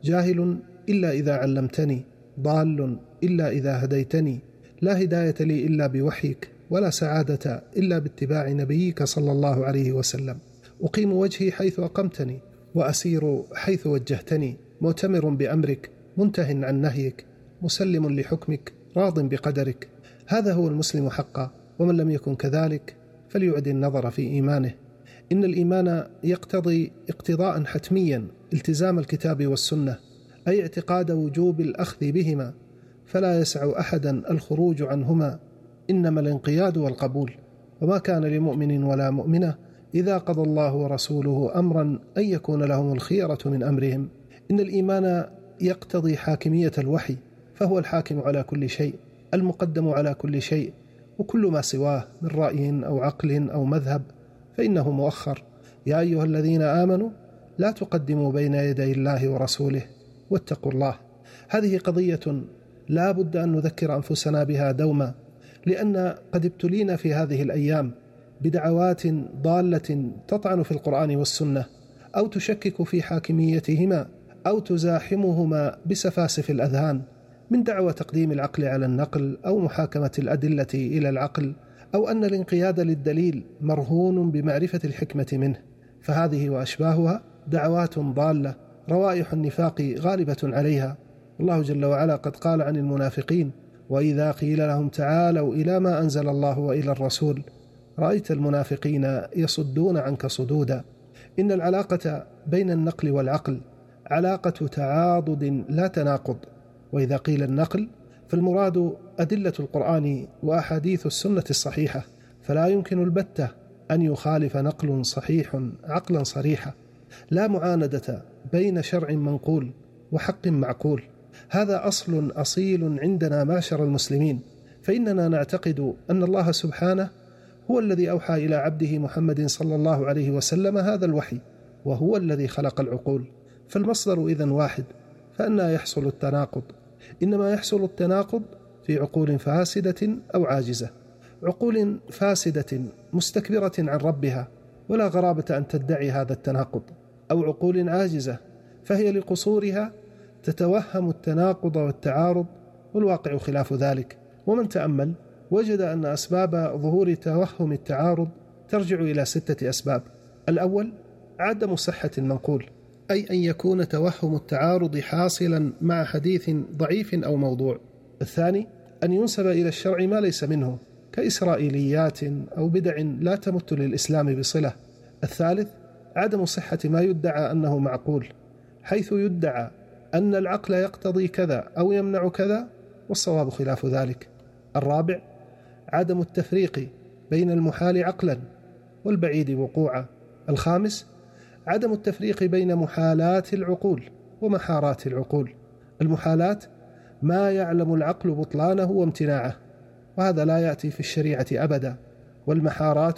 جاهل إلا إذا علمتني، ضال إلا إذا هديتني، لا هداية لي إلا بوحيك، ولا سعادة إلا باتباع نبيك صلى الله عليه وسلم. أقيم وجهي حيث أقمتني، وأسير حيث وجهتني، مؤتمر بأمرك، منته عن نهيك، مسلم لحكمك، راض بقدرك. هذا هو المسلم حقا، ومن لم يكن كذلك فليعد النظر في إيمانه. إن الإيمان يقتضي اقتضاء حتميا التزام الكتاب والسنة، أي اعتقاد وجوب الأخذ بهما، فلا يسع أحدا الخروج عنهما، إنما الانقياد والقبول. وما كان لمؤمن ولا مؤمنة إذا قضى الله ورسوله أمرا أن يكون لهم الخيرة من أمرهم. إن الإيمان يقتضي حاكمية الوحي، فهو الحاكم على كل شيء، المقدم على كل شيء، وكل ما سواه من رأي أو عقل أو مذهب فإنه مؤخر. يا أيها الذين آمنوا لا تقدموا بين يدي الله ورسوله واتقوا الله. هذه قضية لا بد أن نذكر أنفسنا بها دوما، لأن قد ابتلينا في هذه الأيام بدعوات ضالة تطعن في القرآن والسنة، أو تشكك في حاكميتهما، أو تزاحمهما بسفاسف الأذهان، من دعوى تقديم العقل على النقل، أو محاكمة الأدلة إلى العقل، أو أن الانقياد للدليل مرهون بمعرفة الحكمة منه. فهذه وأشباهها دعوات ضالة روائح النفاق غالبة عليها. الله جل وعلا قد قال عن المنافقين: وإذا قيل لهم تعالوا إلى ما أنزل الله وإلى الرسول رأيت المنافقين يصدون عنك صدودا. إن العلاقة بين النقل والعقل علاقة تعاضد لا تناقض. وإذا قيل النقل فالمراد أدلة القرآن وأحاديث السنة الصحيحة، فلا يمكن البتة أن يخالف نقل صحيح عقلا صريحا. لا معاندة بين شرع منقول وحق معقول. هذا أصل أصيل عندنا معشر المسلمين، فإننا نعتقد أن الله سبحانه هو الذي أوحى إلى عبده محمد صلى الله عليه وسلم هذا الوحي، وهو الذي خلق العقول، فالمصدر إذن واحد، فأنى يحصل التناقض؟ إنما يحصل التناقض في عقول فاسدة أو عاجزة. عقول فاسدة مستكبرة عن ربها ولا غرابة أن تدعي هذا التناقض، أو عقول عاجزة فهي لقصورها تتوهم التناقض والتعارض، والواقع خلاف ذلك. ومن تأمل وجد أن أسباب ظهور توهم التعارض ترجع إلى 6 أسباب. الأول عدم صحة المنقول، أي أن يكون توهم التعارض حاصلا مع حديث ضعيف أو موضوع. الثاني أن ينسب إلى الشرع ما ليس منه، كإسرائيليات أو بدع لا تمت للإسلام بصلة. الثالث عدم صحة ما يدعى أنه معقول، حيث يدعى أن العقل يقتضي كذا أو يمنع كذا، والصواب خلاف ذلك. الرابع عدم التفريق بين المحال عقلا والبعيد وقوعا. الخامس عدم التفريق بين محالات العقول ومحارات العقول. المحالات ما يعلم العقل بطلانه وامتناعه، وهذا لا يأتي في الشريعة أبدا. والمحارات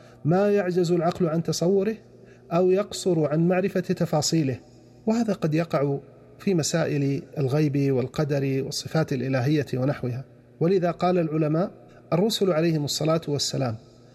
ما يعجز العقل عن تصوره أو يقصر عن معرفة تفاصيله، وهذا قد يقع في مسائل الغيب والقدر والصفات الإلهية ونحوها. ولذا قال العلماء: الرسل عليهم الصلاة والسلام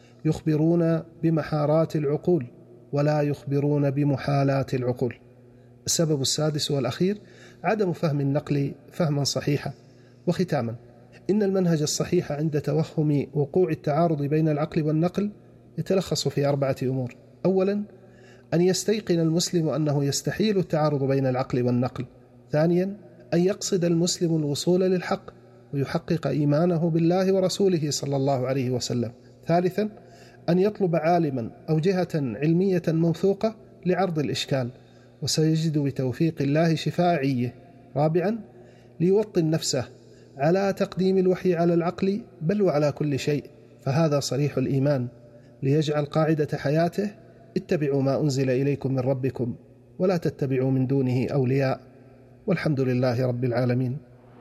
يخبرون بمحارات العقول ولا يخبرون بمحالات العقول. السبب السادس والأخير عدم فهم النقل فهما صحيحا. وختاما، إن المنهج الصحيح عند توهم وقوع التعارض بين العقل والنقل يتلخص في 4 أمور. أولا، أن يستيقن المسلم أنه يستحيل التعارض بين العقل والنقل. ثانيا، أن يقصد المسلم الوصول للحق ويحقق إيمانه بالله ورسوله صلى الله عليه وسلم. ثالثا، أن يطلب عالما أو جهة علمية موثوقة لعرض الإشكال، وسيجد بتوفيق الله شفاء عيه. رابعا، ليوطن نفسه على تقديم الوحي على العقل بل وعلى كل شيء، فهذا صريح الإيمان، ليجعل قاعدة حياته: اتبعوا ما أنزل إليكم من ربكم ولا تتبعوا من دونه أولياء، والحمد لله رب العالمين.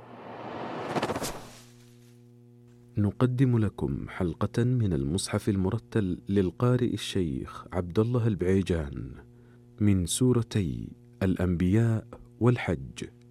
نقدم لكم حلقة من المصحف المرتل للقارئ الشيخ عبد الله البعيجان من سورتي الأنبياء والحج.